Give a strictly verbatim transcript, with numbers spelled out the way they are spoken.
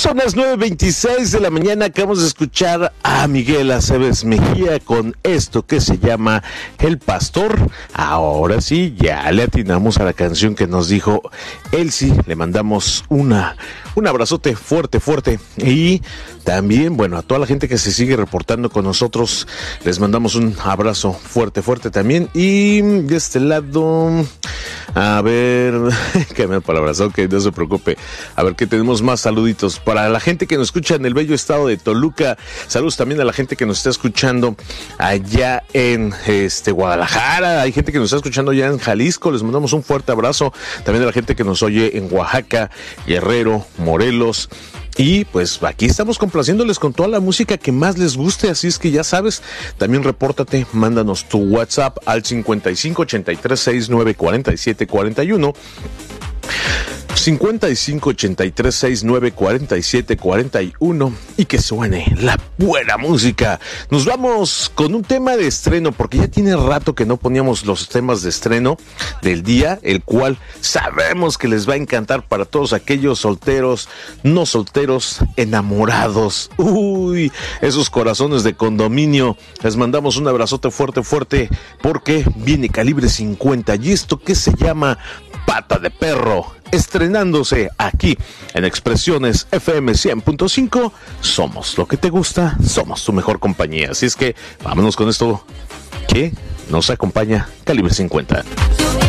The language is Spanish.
Son las nueve veintiséis de la mañana. Acabamos de escuchar a Miguel Aceves Mejía con esto que se llama El Pastor. Ahora sí, ya le atinamos a la canción que nos dijo Elsie. Le mandamos una, un abrazote fuerte, fuerte. Y también, bueno, a toda la gente que se sigue reportando con nosotros, les mandamos un abrazo fuerte, fuerte también. Y de este lado, a ver, que me palabras, ok, no se preocupe. A ver, que tenemos más saluditos. Para la gente que nos escucha en el bello estado de Toluca, saludos también a la gente que nos está escuchando allá en este Guadalajara. Hay gente que nos está escuchando allá en Jalisco, les mandamos un fuerte abrazo. También a la gente que nos oye en Oaxaca, Guerrero, Morelos. Y pues aquí estamos complaciéndoles con toda la música que más les guste, así es que ya sabes, también repórtate, mándanos tu WhatsApp al cincuenta y cinco ochenta y tres sesenta y nueve cuarenta y siete cuarenta y uno. cincuenta y cinco ochenta y tres sesenta y nueve cuarenta y siete cuarenta y uno y que suene la buena música. Nos vamos con un tema de estreno porque ya tiene rato que no poníamos los temas de estreno del día, el cual sabemos que les va a encantar para todos aquellos solteros, no solteros, enamorados. Uy, esos corazones de condominio. Les mandamos un abrazote fuerte, fuerte porque viene Calibre cincuenta y esto que se llama Pata de Perro, estrenándose aquí en Expresiones F M cien punto cinco. Somos lo que te gusta, somos tu mejor compañía. Así es que vámonos con esto que nos acompaña Calibre cincuenta.